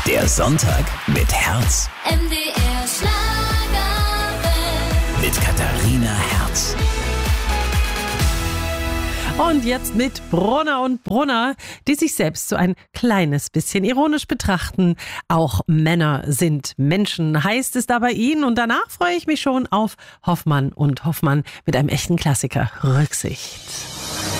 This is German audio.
Der Sonntag mit Herz. MDR Schlagerwelt. Mit Katharina Herz. Und jetzt mit Brunner und Brunner, die sich selbst so ein kleines bisschen ironisch betrachten. Auch Männer sind Menschen, heißt es da bei ihnen. Und danach freue ich mich schon auf Hoffmann und Hoffmann mit einem echten Klassiker, Rücksicht.